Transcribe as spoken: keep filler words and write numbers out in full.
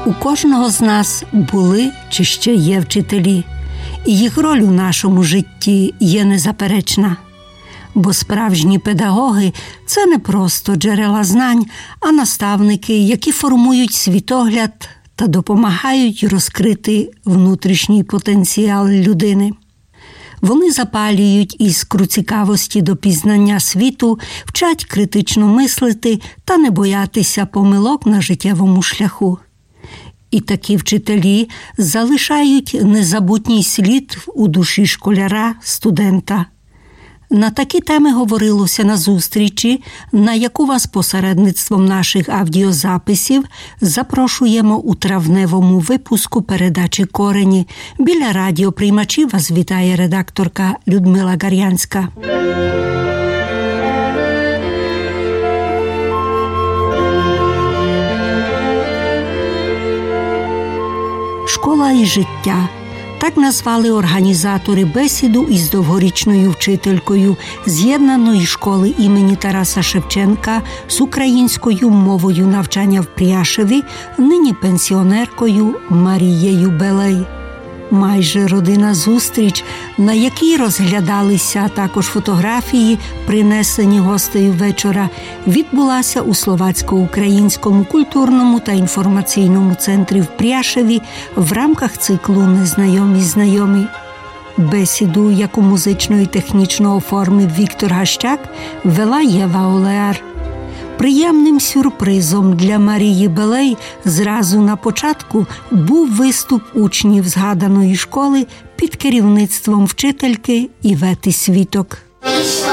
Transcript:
У кожного з нас були чи ще є вчителі, і їх роль у нашому житті є незаперечна. Бо справжні педагоги – це не просто джерела знань, а наставники, які формують світогляд та допомагають розкрити внутрішній потенціал людини. Вони запалюють іскру цікавості до пізнання світу, вчать критично мислити та не боятися помилок на життєвому шляху. І такі вчителі залишають незабутній слід у душі школяра, студента. На такі теми говорилося на зустрічі, на яку вас посередництвом наших аудіозаписів запрошуємо у травневому випуску передачі «Корені». Біля радіоприймачів вас вітає редакторка Людмила Гар'янська. Школа і життя. Так назвали організатори бесіду із довгорічною вчителькою з'єднаної школи імені Тараса Шевченка з українською мовою навчання в Пряшеві, нині пенсіонеркою Марією Белей. Майже родинна зустріч, на якій розглядалися також фотографії, принесені гостею вечора, відбулася у Словацько-українському культурному та інформаційному центрі в Пряшеві в рамках циклу «Незнайомі знайомі». Бесіду, яку музично і технічно оформив Віктор Гащак, вела Єва Олеар. Приємним сюрпризом для Марії Белей зразу на початку був виступ учнів згаданої школи під керівництвом вчительки Івети Світок.